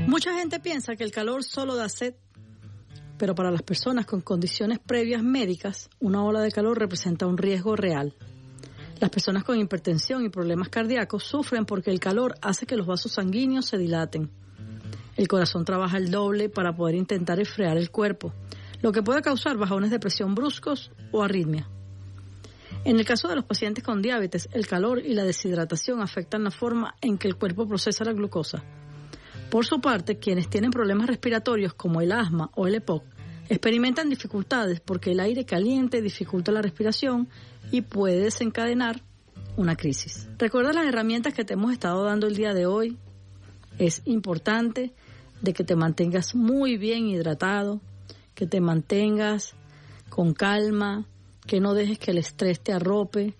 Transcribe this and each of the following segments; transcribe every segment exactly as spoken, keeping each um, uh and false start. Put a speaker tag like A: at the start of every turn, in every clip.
A: Mucha gente piensa que el calor solo da sed, pero para las personas con condiciones previas médicas, una ola de calor representa un riesgo real. Las personas con hipertensión y problemas cardíacos sufren porque el calor hace que los vasos sanguíneos se dilaten. El corazón trabaja el doble para poder intentar enfriar el cuerpo, lo que puede causar bajones de presión bruscos o arritmia. En el caso de los pacientes con diabetes, el calor y la deshidratación afectan la forma en que el cuerpo procesa la glucosa. Por su parte, quienes tienen problemas respiratorios como el asma o el E P O C experimentan dificultades porque el aire caliente dificulta la respiración y puede desencadenar una crisis. Recuerda las herramientas que te hemos estado dando el día de hoy. Es importante de que te mantengas muy bien hidratado, que te mantengas con calma, que no dejes que el estrés te arrope,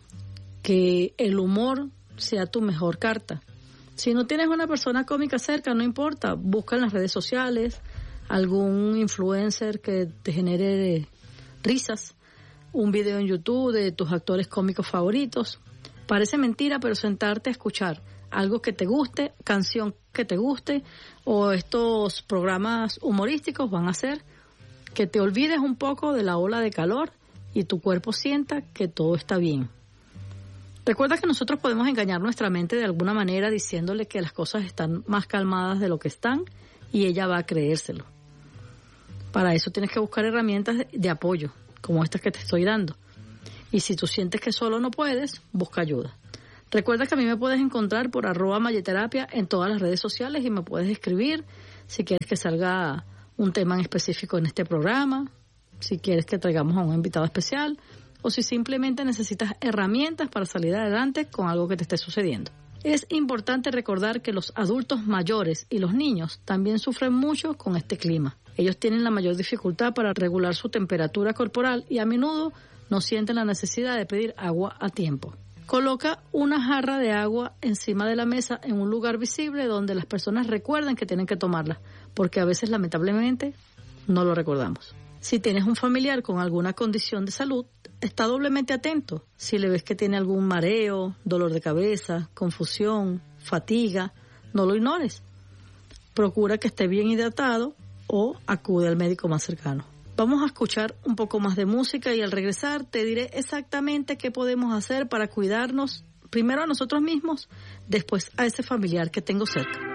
A: que el humor sea tu mejor carta. Si no tienes una persona cómica cerca, no importa, busca en las redes sociales algún influencer que te genere risas, un video en YouTube de tus actores cómicos favoritos. Parece mentira, pero sentarte a escuchar algo que te guste, canción que te guste, o estos programas humorísticos van a hacer que te olvides un poco de la ola de calor y tu cuerpo sienta que todo está bien. Recuerda que nosotros podemos engañar nuestra mente de alguna manera diciéndole que las cosas están más calmadas de lo que están y ella va a creérselo. Para eso tienes que buscar herramientas de, de apoyo, como estas que te estoy dando. Y si tú sientes que solo no puedes, busca ayuda. Recuerda que a mí me puedes encontrar por arroba mayeterapia en todas las redes sociales y me puedes escribir si quieres que salga un tema en específico en este programa, si quieres que traigamos a un invitado especial o si simplemente necesitas herramientas para salir adelante con algo que te esté sucediendo. Es importante recordar que los adultos mayores y los niños también sufren mucho con este clima. Ellos tienen la mayor dificultad para regular su temperatura corporal y a menudo no sienten la necesidad de pedir agua a tiempo. Coloca una jarra de agua encima de la mesa en un lugar visible donde las personas recuerden que tienen que tomarla, porque a veces lamentablemente no lo recordamos. Si tienes un familiar con alguna condición de salud, está doblemente atento. Si le ves que tiene algún mareo, dolor de cabeza, confusión, fatiga, no lo ignores. Procura que esté bien hidratado o acude al médico más cercano. Vamos a escuchar un poco más de música y al regresar te diré exactamente qué podemos hacer para cuidarnos, primero a nosotros mismos, después a ese familiar que tengo cerca.